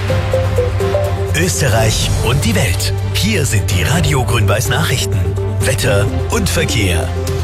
Österreich und die Welt. Hier sind die Radio Grün-Weiß Nachrichten. Wetter und Verkehr.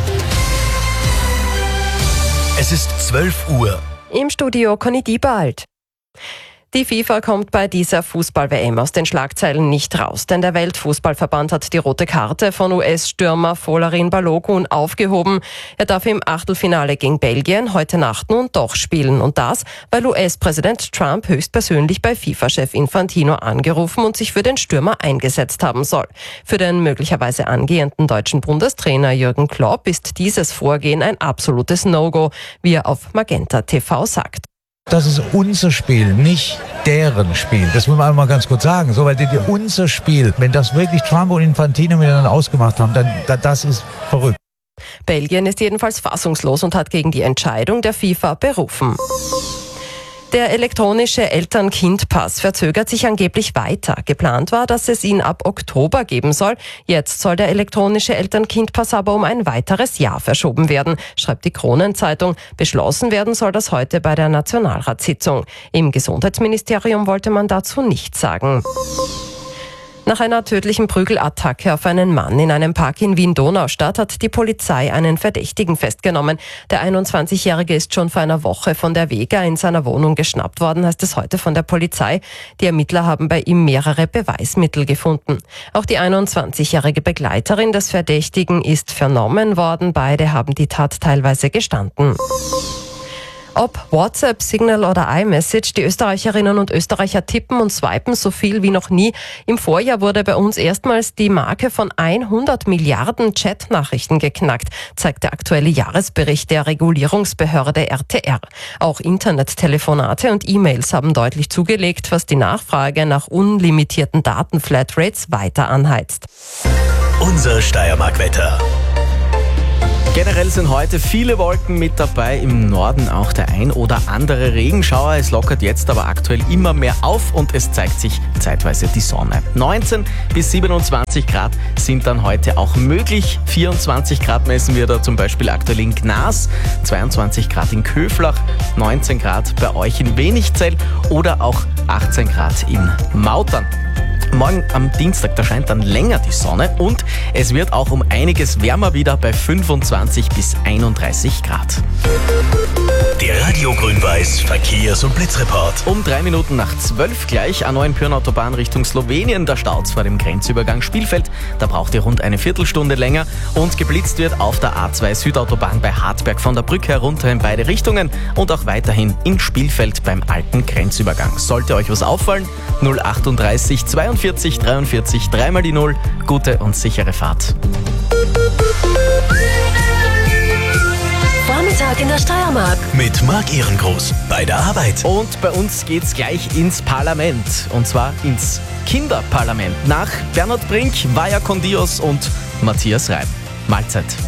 Es ist 12 Uhr. Im Studio Conny Diebald. Die FIFA kommt bei dieser Fußball-WM aus den Schlagzeilen nicht raus, denn der Weltfußballverband hat die rote Karte von US-Stürmer Folarin Balogun aufgehoben. Er darf im Achtelfinale gegen Belgien heute Nacht nun doch spielen. Und das, weil US-Präsident Trump höchstpersönlich bei FIFA-Chef Infantino angerufen und sich für den Stürmer eingesetzt haben soll. Für den möglicherweise angehenden deutschen Bundestrainer Jürgen Klopp ist dieses Vorgehen ein absolutes No-Go, wie er auf Magenta TV sagt. Das ist unser Spiel, nicht deren Spiel. Das muss man einmal ganz kurz sagen. So, weil unser Spiel, wenn das wirklich Trump und Infantino miteinander ausgemacht haben, dann das ist verrückt. Belgien ist jedenfalls fassungslos und hat gegen die Entscheidung der FIFA berufen. Der elektronische Eltern-Kind-Pass verzögert sich angeblich weiter. Geplant war, dass es ihn ab Oktober geben soll. Jetzt soll der elektronische Eltern-Kind-Pass aber um ein weiteres Jahr verschoben werden, schreibt die Kronenzeitung. Beschlossen werden soll das heute bei der Nationalratssitzung. Im Gesundheitsministerium wollte man dazu nichts sagen. Nach einer tödlichen Prügelattacke auf einen Mann in einem Park in Wien-Donaustadt hat die Polizei einen Verdächtigen festgenommen. Der 21-Jährige ist schon vor einer Woche von der Vega in seiner Wohnung geschnappt worden, heißt es heute von der Polizei. Die Ermittler haben bei ihm mehrere Beweismittel gefunden. Auch die 21-jährige Begleiterin des Verdächtigen ist vernommen worden. Beide haben die Tat teilweise gestanden. Ob WhatsApp, Signal oder iMessage, die Österreicherinnen und Österreicher tippen und swipen so viel wie noch nie. Im Vorjahr wurde bei uns erstmals die Marke von 100 Milliarden Chatnachrichten geknackt, zeigt der aktuelle Jahresbericht der Regulierungsbehörde RTR. Auch Internettelefonate und E-Mails haben deutlich zugelegt, was die Nachfrage nach unlimitierten Datenflatrates weiter anheizt. Unser Steiermark-Wetter. Generell sind heute viele Wolken mit dabei, im Norden auch der ein oder andere Regenschauer. Es lockert jetzt aber aktuell immer mehr auf und es zeigt sich zeitweise die Sonne. 19 bis 27 Grad sind dann heute auch möglich. 24 Grad messen wir da zum Beispiel aktuell in Gnas, 22 Grad in Köflach, 19 Grad bei euch in Wenigzell oder auch 18 Grad in Mautern. Morgen am Dienstag, da scheint dann länger die Sonne und es wird auch um einiges wärmer wieder bei 25 bis 31 Grad. Der Radio Grün-Weiß Verkehrs- und Blitzreport. Um 3 Minuten nach 12 gleich A9 Pyhrn-Autobahn Richtung Slowenien. Da staut's vor dem Grenzübergang Spielfeld. Da braucht ihr rund eine Viertelstunde länger. Und geblitzt wird auf der A2 Südautobahn bei Hartberg von der Brücke herunter in beide Richtungen. Und auch weiterhin in Spielfeld beim alten Grenzübergang. Sollte euch was auffallen? 038 42 43 3 die 0. Gute und sichere Fahrt. Vormittag in der Steiermark. Mit Marc Ehrengroß bei der Arbeit. Und bei uns geht's gleich ins Parlament. Und zwar ins Kinderparlament. Nach Bernhard Brink, Vaja con Dios und Matthias Reim. Mahlzeit.